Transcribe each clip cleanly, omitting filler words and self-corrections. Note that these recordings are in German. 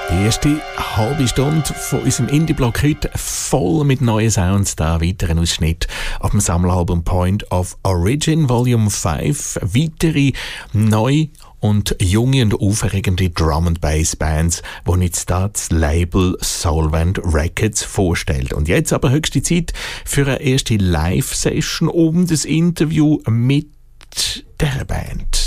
Die erste halbe Stunde von unserem Indie-Blog heute voll mit neuen Sounds. Da weiteren Ausschnitt ab dem Sammelalbum Point of Origin Volume 5. Weitere neue und junge und aufregende Drum-and-Bass-Bands, die jetzt das Label Solvent Records vorstellt. Und jetzt aber höchste Zeit für eine erste Live-Session um das Interview mit der Band.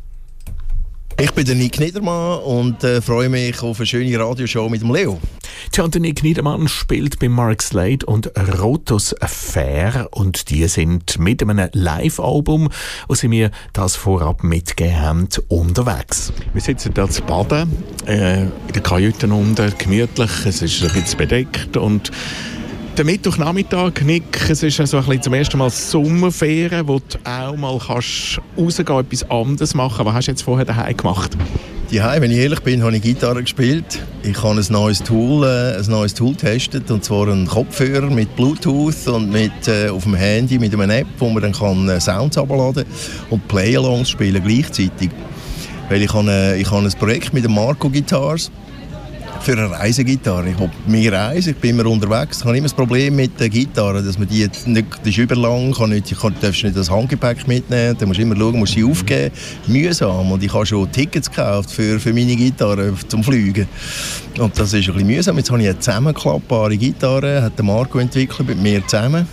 Ich bin der Nick Niedermann und freue mich auf eine schöne Radioshow mit dem Leo. Tja, der Nick Niedermann spielt bei Mark Slade und Rotos Affair und die sind mit einem Live-Album, das sie mir das vorab mitgegeben haben, unterwegs. Wir sitzen hier zu Baden, in der Kajüte unten, gemütlich, es ist ein bisschen bedeckt und der Mittwochnachmittag, Nick, es ist so ein bisschen zum ersten Mal Sommerferien, wo du auch mal kannst rausgehen, etwas anderes machen. Was hast du jetzt vorher daheim gemacht? Daheim, wenn ich ehrlich bin, habe ich Gitarre gespielt. Ich habe ein neues Tool getestet, und zwar einen Kopfhörer mit Bluetooth und mit auf dem Handy mit einer App, wo man dann kann Sounds abladen und Play-Alongs spielen gleichzeitig. Weil ich habe ein Projekt mit den Marco Guitars für eine Reisegitarre. Ich habe mehr Reise, ich bin immer unterwegs. Ich habe immer das Problem mit der Gitarre, dass man die jetzt nicht, das ist überlang, darfst nicht das Handgepäck mitnehmen, dann musst du immer schauen, musst sie aufgeben. Mühsam. Und ich habe schon Tickets gekauft für meine Gitarre zum Fliegen. Und das ist ein bisschen mühsam. Jetzt habe ich eine zusammenklappbare Gitarre, hat der Marco entwickelt mit mir zusammen.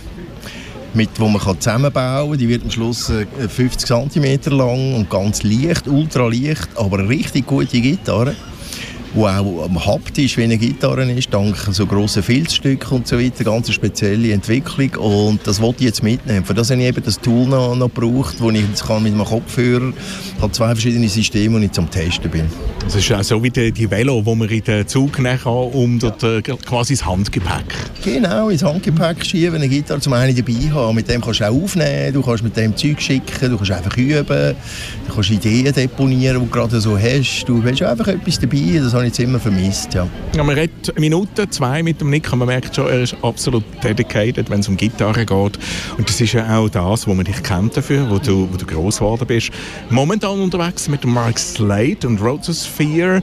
Wo man zusammenbauen kann. Die wird am Schluss 50 cm lang und ganz leicht, ultra leicht, aber eine richtig gute Gitarre, die auch haptisch wie eine Gitarre ist, dank so grossen Filzstücken und so weiter, ganz spezielle Entwicklung, und das wollte ich jetzt mitnehmen. Für das habe ich eben das Tool noch gebraucht, das ich jetzt mit meinem Kopfhörer, ich habe 2 verschiedene Systeme, und ich zum Testen bin. Das ist auch so wie die Velo, die man in den Zug nehmen kann, um dort quasi das Handgepäck. Genau, ins Handgepäck schieben, eine Gitarre zum einen dabei haben. Mit dem kannst du auch aufnehmen, du kannst mit dem Zeug schicken, du kannst einfach üben, du kannst Ideen deponieren, die du gerade so hast. Du willst einfach etwas dabei, das habe ich jetzt immer vermisst. Ja. Ja, man redet 1, 2 Minuten mit dem Nick und man merkt schon, er ist absolut dedicated, wenn es um Gitarre geht. Und das ist ja auch das, wo man dich kennt dafür, wo du gross geworden bist. Momentan unterwegs mit Mark Slade und Rotos Affair.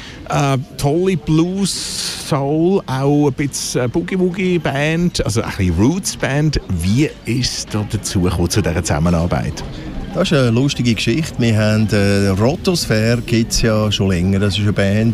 Tolle Blues, Soul, auch ein bisschen Boogie-Woogie-Band, also ein bisschen Roots-Band. Wie ist es da dazu gekommen, zu dieser Zusammenarbeit? Das ist eine lustige Geschichte. Wir haben Rotos Affair, gibt es ja schon länger. Das ist eine Band,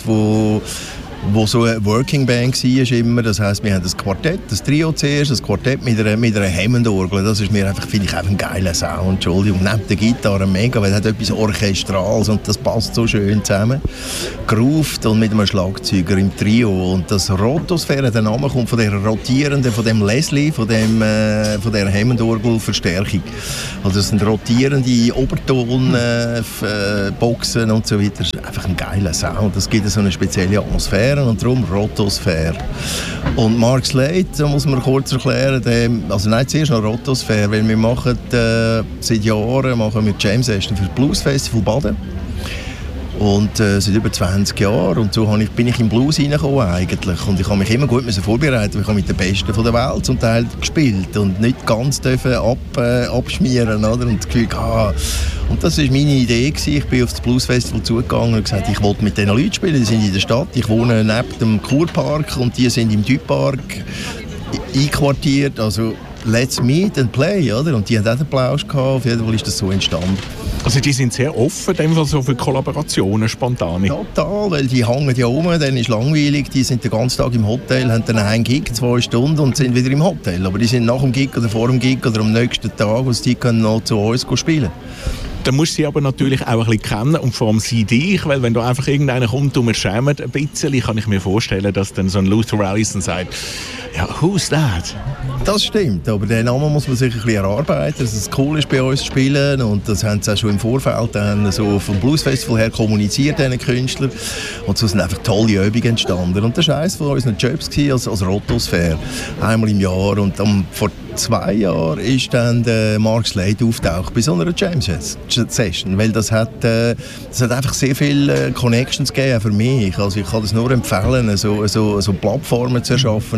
wo so eine Working Band war immer. Das heisst, wir haben das Quartett, das Trio zuerst, das Quartett mit einer Hammond-Orgel. Das ist mir einfach, finde ich, einfach ein geiler Sound. Entschuldigung, neben der Gitarre mega, weil es hat etwas Orchestrales und das passt so schön zusammen. Grooved und mit einem Schlagzeuger im Trio. Und das Rotosphäre, der Name kommt von der rotierenden, von dem Leslie, von der Hammond-Orgel-Verstärkung. Also das sind rotierende Oberton-Boxen und so weiter. Das ist einfach ein geiler Sound. Das gibt so eine spezielle Atmosphäre. Und darum Rotosphäre. Und Mark Slade, da muss man kurz erklären, zuerst noch Rotosphäre, weil wir machen seit Jahren Jam Session für das Blues Festival Baden. Und seit über 20 Jahren. Und so bin ich im Blues reingekommen eigentlich. Und ich habe mich immer gut vorbereiten. Ich habe mit den Besten der Welt zum Teil gespielt und nicht ganz abschmieren. Oder? Und das Gefühl, und das war meine Idee gewesen. Ich bin auf das Blues Festival zugegangen und gesagt, ich wollte mit diesen Leuten spielen. Die sind in der Stadt. Ich wohne neben dem Kurpark und die sind im Typpark einquartiert. Also let's meet and play, oder? Und die haben auch den Plausch gehabt. Auf jeden Fall ist das so entstanden. Also die sind sehr offen, in dem Fall so für Kollaborationen, spontane. Total, weil die hängen ja rum, dann ist langweilig, die sind den ganzen Tag im Hotel, haben dann einen Gig, 2 Stunden und sind wieder im Hotel. Aber die sind nach dem Gig oder vor dem Gig oder am nächsten Tag, was die können noch zu uns spielen. Dann musst du sie aber natürlich auch ein bisschen kennen und vor allem sie dich, weil wenn da einfach irgendeiner kommt und wir schämen ein bisschen, kann ich mir vorstellen, dass dann so ein Luther Allison sagt, ja, who's that? Das stimmt, aber den Namen muss man sich ein bisschen erarbeiten, dass es cool ist bei uns zu spielen, und das haben sie auch schon im Vorfeld dann so vom Blues Festival her kommuniziert, diesen Künstlern, und so sind einfach tolle Übungen entstanden. Und das war eines von unseren Jobs als Rotosphäre, einmal im Jahr, und vor 2 Jahren ist dann der Mark Slade auftaucht bei so einer Jam-Session, weil das hat einfach sehr viele Connections gegeben für mich. Also ich kann das nur empfehlen, so Plattformen zu erschaffen als Musiker.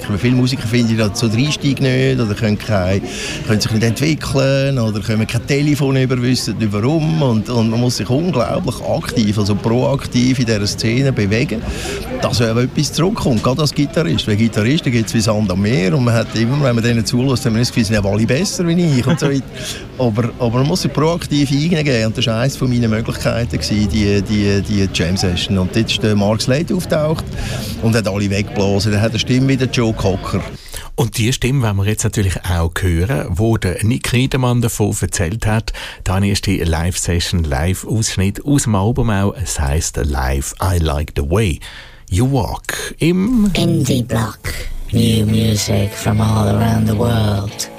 Musiker. Weil viele Musiker finden da so den Einstieg nicht oder können sich nicht entwickeln oder können kein Telefon über, wissen nicht warum. Und man muss sich unglaublich aktiv, also proaktiv in dieser Szene bewegen, dass etwas zurückkommt. Gerade als Gitarrist. Weil Gitarristen gibt es wie Sand am Meer und man hat immer, wenn man denen zulässt, haben wir das Gefühl, sie sind alle besser wie ich und so weiter. Aber man muss sich proaktiv eingeben und das war eines meiner Möglichkeiten, die Jam-Session. Und jetzt ist der Mark Slade auftaucht und hat alle weggeblasen. Er hat eine Stimme wie der Joe Cocker. Und die Stimme wollen wir jetzt natürlich auch hören, wo der Nick Riedemann davon erzählt hat. Dann ist die Live-Session, Live-Ausschnitt aus dem Album auch. Es heisst Live I Like the Way You Walk im Indie Block. New music from all around the world.